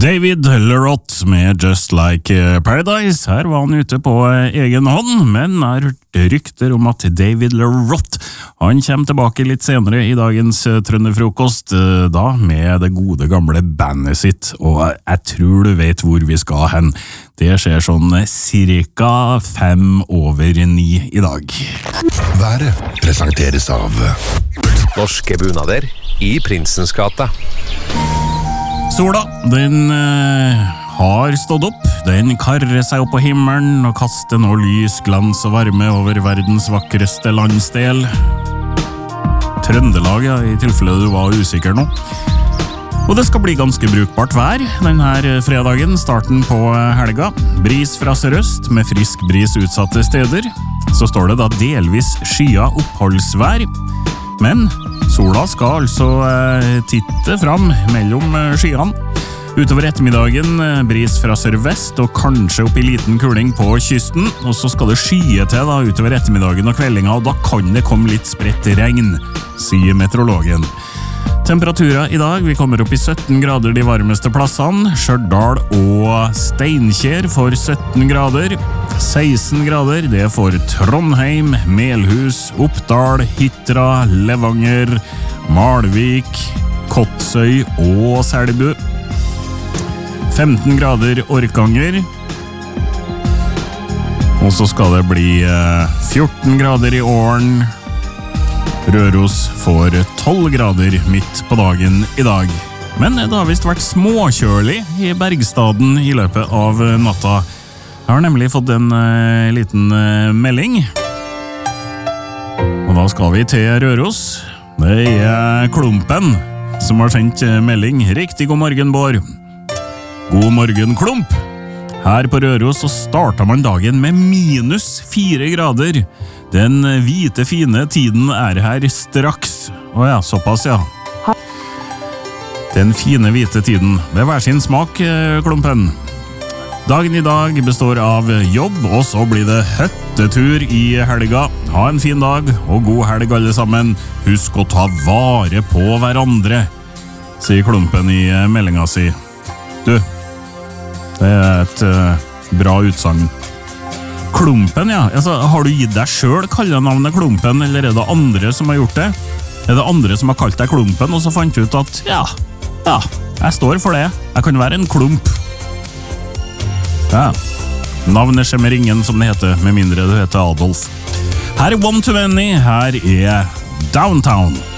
David Lerott med Just Like Paradise. Her var han ute på egen hånd, men er rykter om at David Lerott han kommer tilbake litt senere i dagens Trønderfrokost, da med det gode gamle bandet sitt, og jeg tror du vet hvor vi skal hen. Det skjer sånn cirka 8:05 i dag. Været presenteres av Norske bunader i Prinsens gate. Sola, den har stått opp. Den karrer seg opp på himmelen og kaster nå lys, glans og varme over verdens vakreste landsdel. Trøndelag, ja, i tilfelle du var usikker nå. Og det skal bli ganske brukbart vær denne fredagen, starten på helga. Bris fra sørøst med frisk bris utsatte steder. Så står det da delvis skya oppholdsvær. Men sola skal altså titte fram mellom skyene. Utover ettermiddagen bris fra sørvest og kanskje opp i liten kuling på kysten. Og så skal det skye til da utover ettermiddagen og kveldinga, og da kan det komme litt spredt regn, sier meteorologen. Temperaturen i dag, vi kommer opp i 17 grader de varmeste plassene. Stjørdal og Steinkjer får 17 grader. 16 grader, det får Trondheim, Melhus, Oppdal, Hitra, Levanger, Malvik, Kotsøy og Selbu. 15 grader Orkanger. Og så skal det bli 14 grader i Åren. Røros får 12 grader midt på dagen i dag. Men det har vist vært småkjølig i Bergstaden i løpet av natta. Jeg har nemlig fått en liten melding. Og da skal vi til Røros. Det er Klumpen som har sendt melding. Riktig god morgen, Bård. God morgen, Klump. Her på Røros så startet man dagen med minus 4 grader. Den hvite fine tiden er her straks. Åja, såpass ja. Den fine hvite tiden. Det er hver sin smak, Klumpen. Dagen i dag består av jobb, og så blir det høttetur i helga. Ha en fin dag, og god helg alle sammen. Husk å ta vare på hverandre, sier Klumpen i meldinga si. Du, det er et bra utsagn. Klumpen, ja. Altså, har du gitt deg selv kallenavnet Klumpen, eller er det andre som har gjort det? Er det andre som har kalt deg Klumpen, og så fant du ut at, ja, jeg står for det. Jeg kan være en klump. Ja, navnet skjemmer ingen som det heter, med mindre du heter Adolf. Her er One to Many, her er Downtown.